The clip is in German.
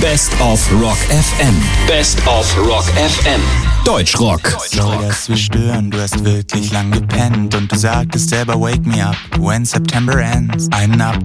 Best of Rock FM. Best of Rock FM. Deutschrock. Sorry, dass wir stören, du hast wirklich lang gepennt und du sagtest selber wake me up when September ends. Einen Abdruck